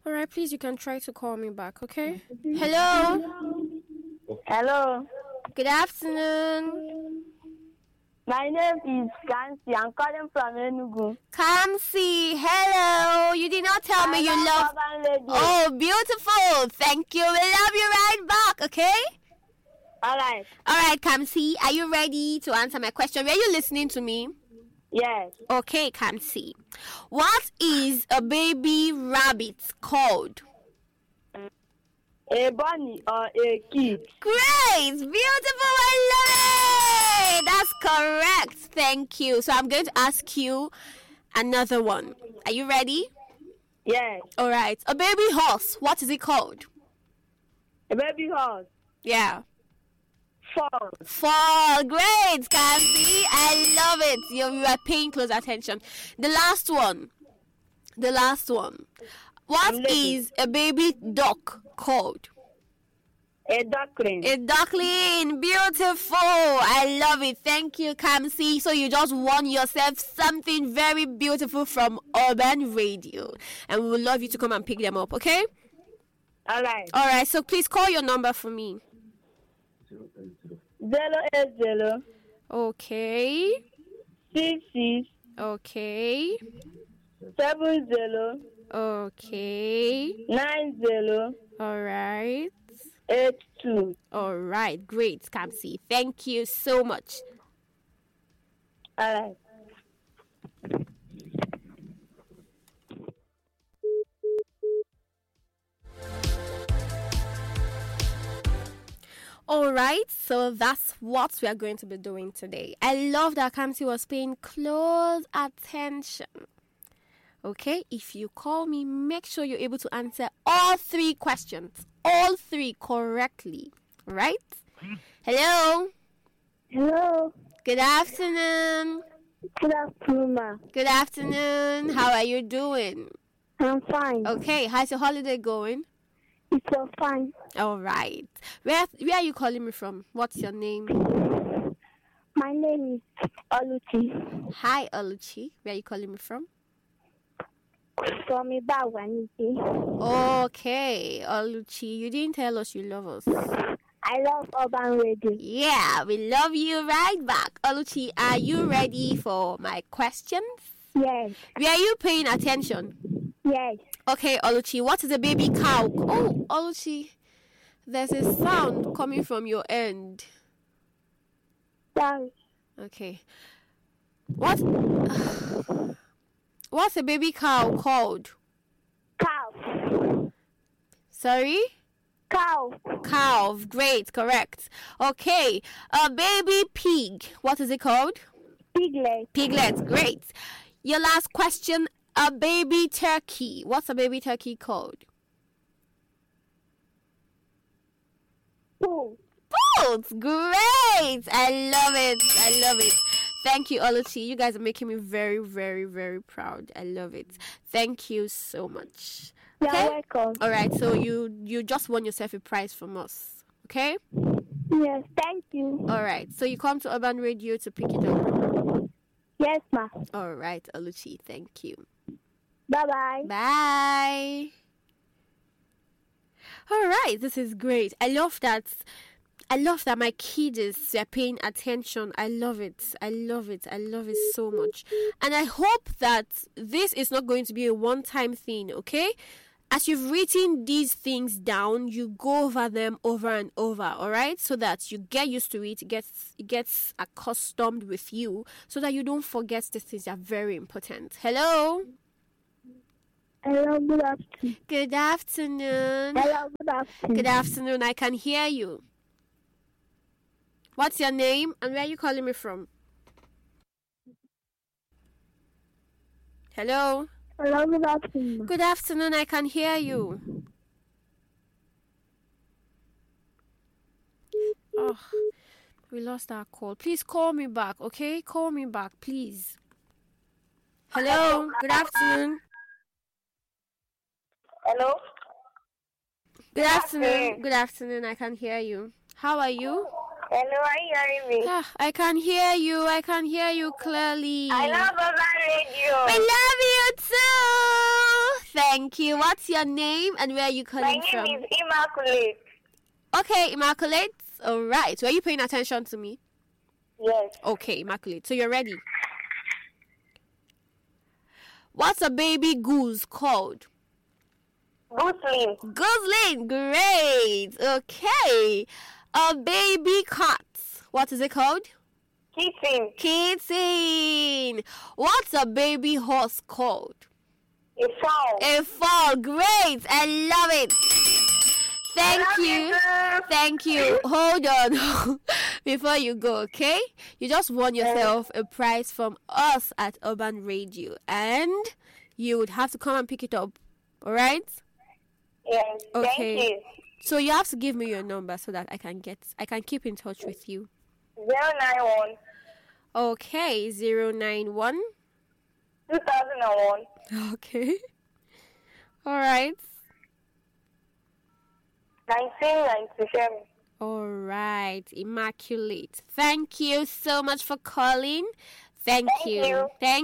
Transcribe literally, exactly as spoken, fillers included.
All right, please, you can try to call me back, okay? Hello. Hello. Good afternoon. My name is Kansi. I'm calling from Enugu. Kamsi, hello. You did not tell me I you love love... Urban Radio. Oh, beautiful. Thank you. We love you right back, okay? All right. All right, Kamsi, are you ready to answer my question? Were you listening to me? Yes. Okay, Kamsi. What is a baby rabbit called? A bunny or a kid? Great! Beautiful! I love it! That's correct. Thank you. So I'm going to ask you another one. Are you ready? Yes. All right. A baby horse. What is it called? A baby horse? Yeah. Fall. Fall. Great, Kansi. I love it. You, you are paying close attention. The last one. The last one. What is a baby duck called? A duckling. A duckling. Beautiful. I love it. Thank you, Kamsi. So you just won yourself something very beautiful from Urban Radio. And we would love you to come and pick them up, okay? All right. All right. So please call your number for me. Zero eight zero. Okay. Six six. Okay. Seven zero. Okay. Nine zero. All right. Eight two. All right. Great, Kamsi. Thank you so much. All right. All right, so that's what we are going to be doing today. I love that Kamsi was paying close attention. Okay, if you call me, make sure you're able to answer all three questions, all three correctly, right? Hello. Hello. Good afternoon. Good afternoon, ma. Good afternoon. How are you doing? I'm fine. Okay, how's your holiday going? It's all fine. All right. Where where are you calling me from? What's your name? My name is Oluchi. Hi, Oluchi. Where are you calling me from? From Ibawanike. Okay, Oluchi. You didn't tell us you love us. I love Urban Radio. Yeah, we love you right back. Oluchi, are you ready for my questions? Yes. Were you paying attention? Yes. Okay, Oluchi, what is a baby cow? Oh, Oluchi, there's a sound coming from your end. Sorry. Okay. What? What's a baby cow called? Cow. Sorry? Cow. Calf. Great, correct. Okay. A baby pig. What is it called? Piglet. Piglet. Great. Your last question. A baby turkey. What's a baby turkey called? Pool. Poults. Great. I love it. I love it. Thank you, Oluchi. You guys are making me very, very, very proud. I love it. Thank you so much. You're Okay? welcome. All right. So you you just won yourself a prize from us. Okay? Yes, thank you. All right. So you come to Urban Radio to pick it up. Yes, ma. All right, Oluchi. Thank you. Bye-bye. Bye. All right, this is great. I love that. I love that my kids are paying attention. I love it. I love it. I love it so much. And I hope that this is not going to be a one-time thing, okay? As you've written these things down, you go over them over and over, all right? So that you get used to it, it gets, it gets accustomed with you, so that you don't forget these things that are very important. Hello? Hello, good afternoon. Good afternoon. Hello, good afternoon. Good afternoon. I can hear you. What's your name and where are you calling me from? Hello? Hello, good afternoon. Good afternoon. I can hear you. Oh, we lost our call. Please call me back, okay? Call me back, please. Hello? Good afternoon. Hello? Good afternoon. Good afternoon. I can hear you. How are you? Hello, are you hearing me? Ah, I can hear you. I can hear you clearly. I love Urban Radio. I love you too. Thank you. What's your name and where are you My calling name from? is Immaculate. Okay, Immaculate. All right. So are you paying attention to me? Yes. Okay, Immaculate. So you're ready. What's a baby goose called? Goosling. Gosling. Great. Okay. A baby cat. What is it called? Kitten. Kitten. What's a baby horse called? A fowl. A foal. Great. I love it. Thank I love you. too. Thank you. Hold on before you go, okay? You just won yourself a prize from us at Urban Radio, and you would have to come and pick it up. All right? Yes. Okay. Thank you. So you have to give me your number so that I can get I can keep in touch with you. Zero nine one Okay, zero nine one. two thousand and one Okay. All right. nineteen ninety seven. All right, Immaculate. Thank you so much for calling. Thank, Thank you. Thank